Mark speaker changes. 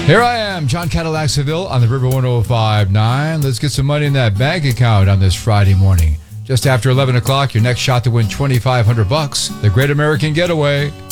Speaker 1: Here I am, John Cadillac Seville on the River 105.9. Let's get some money in that bank account on this Friday morning. Just after 11 o'clock, your next shot to win $2,500. The Great American Getaway.